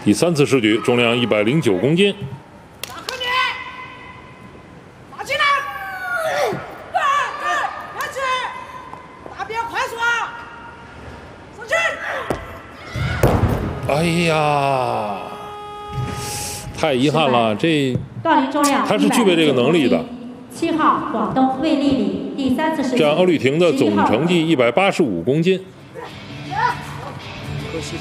第3次试举，重量109公斤。 打进来！下去！打比较快速啊！上去！ 哎呀，太遗憾了，这杠铃重量他是具备这个能力的。 7号广东魏丽丽第3次试举， 这样欧丽婷的总成绩185公斤。